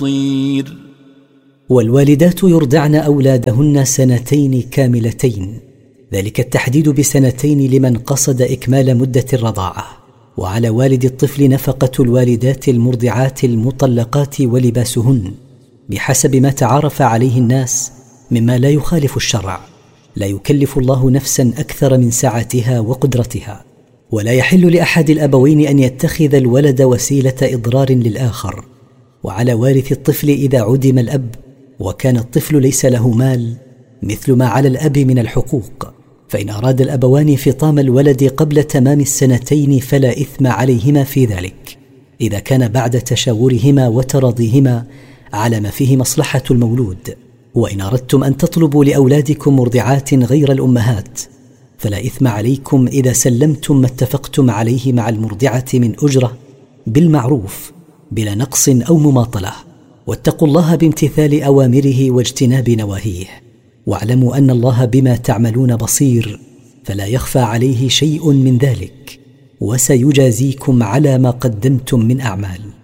طير. والوالدات يرضعن أولادهن 2 كاملتين، ذلك التحديد ب2 لمن قصد إكمال مدة الرضاعة. وعلى والد الطفل نفقة الوالدات المرضعات المطلقات ولباسهن بحسب ما تعارف عليه الناس مما لا يخالف الشرع. لا يكلف الله نفسا أكثر من سعتها وقدرتها، ولا يحل لأحد الأبوين أن يتخذ الولد وسيلة إضرار للآخر. وعلى وارث الطفل إذا عدم الأب وكان الطفل ليس له مال مثل ما على الأب من الحقوق، فإن أراد الأبوان فطام الولد قبل تمام 2 فلا إثم عليهما في ذلك، إذا كان بعد تشاورهما وتراضيهما على ما فيه مصلحة المولود. وإن أردتم أن تطلبوا لأولادكم مرضعات غير الأمهات فلا إثم عليكم إذا سلمتم ما اتفقتم عليه مع المرضعة من أجرة بالمعروف بلا نقص أو مماطلة. واتقوا الله بامتثال أوامره واجتناب نواهيه، واعلموا أن الله بما تعملون بصير، فلا يخفى عليه شيء من ذلك، وسيجازيكم على ما قدمتم من أعمال.